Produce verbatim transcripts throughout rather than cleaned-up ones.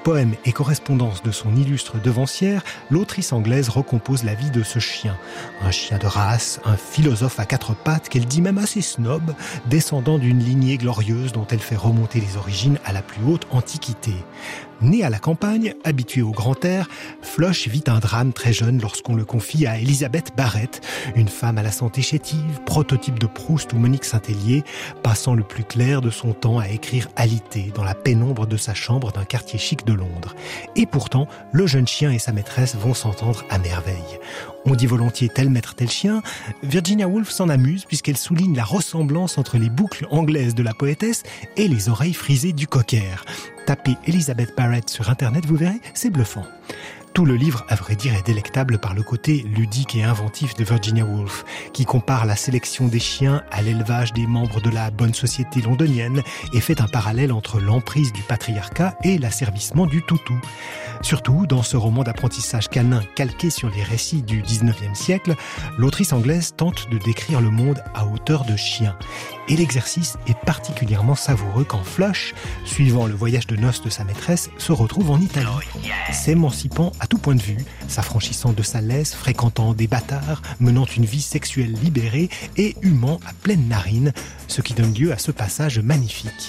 poèmes et correspondances de son illustre devancière, l'autrice anglaise recompose la vie de ce chien. Un chien de race, un philosophe à quatre pattes qu'elle dit même assez snob, descendant d'une lignée glorieuse dont elle fait remonter les origines à la plus haute antiquité. Né à la campagne, habitué au grand air, Flush vit un drame très jeune lorsqu'on le confie à Elizabeth Barrett, une femme à la santé chétive, prototype de Proust ou Monique Saint-Hélier, passant le plus clair de son temps à écrire alité dans la pénombre de sa chambre d'un quartier chic de Londres. Et pourtant, le jeune chien et sa maîtresse vont s'entendre à merveille. On dit volontiers tel maître tel chien. Virginia Woolf s'en amuse puisqu'elle souligne la ressemblance entre les boucles anglaises de la poétesse et les oreilles frisées du cocker. Tapez Elizabeth Barrett sur internet, vous verrez, c'est bluffant. Tout le livre, à vrai dire, est délectable par le côté ludique et inventif de Virginia Woolf, qui compare la sélection des chiens à l'élevage des membres de la bonne société londonienne et fait un parallèle entre l'emprise du patriarcat et l'asservissement du toutou. Surtout, dans ce roman d'apprentissage canin calqué sur les récits du dix-neuvième siècle, l'autrice anglaise tente de décrire le monde à hauteur de chien. Et l'exercice est particulièrement savoureux quand Flush, suivant le voyage de noces de sa maîtresse, se retrouve en Italie. S'émancipant à tout point de vue, s'affranchissant de sa laisse, fréquentant des bâtards, menant une vie sexuelle libérée et humant à pleine narine, ce qui donne lieu à ce passage magnifique.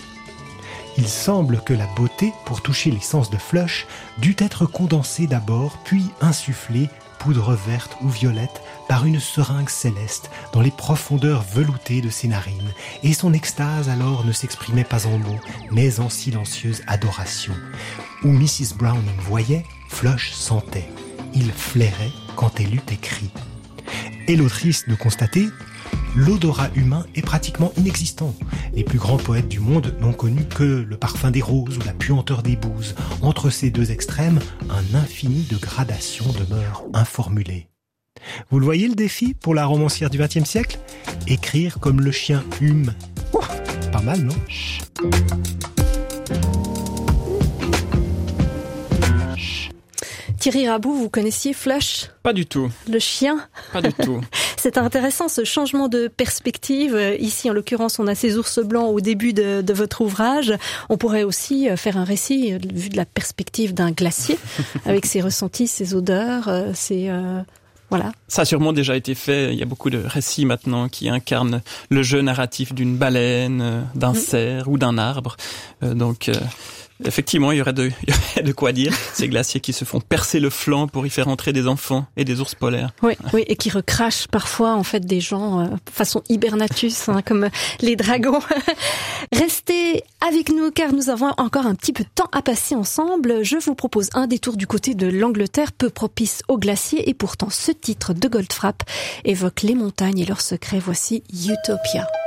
Il semble que la beauté, pour toucher les sens de Flush, dut être condensée d'abord, puis insufflée, poudre verte ou violette, par une seringue céleste dans les profondeurs veloutées de ses narines, et son extase alors ne s'exprimait pas en mots, mais en silencieuse adoration. Où missus Browning voyait, Flush sentait. Il flairait quand elle eut écrit. Et l'autrice de constater, l'odorat humain est pratiquement inexistant. Les plus grands poètes du monde n'ont connu que le parfum des roses ou la puanteur des bouses. Entre ces deux extrêmes, un infini de gradations demeure informulé. Vous le voyez le défi pour la romancière du vingtième siècle ? Écrire comme le chien hume. Ouh, pas mal, non ? Chut. Thierry Rabou, vous connaissiez Flush ? Pas du tout. Le chien ? Pas du tout. C'est intéressant ce changement de perspective. Ici, en l'occurrence, on a ces ours blancs au début de, de votre ouvrage. On pourrait aussi faire un récit vu de la perspective d'un glacier, avec ses ressentis, ses odeurs, ses... Euh Voilà. Ça a sûrement déjà été fait. Il y a beaucoup de récits maintenant qui incarnent le jeu narratif d'une baleine, d'un mmh. cerf ou d'un arbre. Euh, donc, euh, effectivement, il y aurait de, il y aurait de quoi dire. Ces glaciers qui se font percer le flanc pour y faire entrer des enfants et des ours polaires. Oui, oui, et qui recrachent parfois en fait des gens euh, façon hibernatus, hein, comme les dragons. Restez avec nous car nous avons encore un petit peu de temps à passer ensemble. Je vous propose un détour du côté de l'Angleterre, peu propice aux glaciers, et pourtant ce titre de Goldfrapp évoque les montagnes et leurs secrets. Voici Utopia.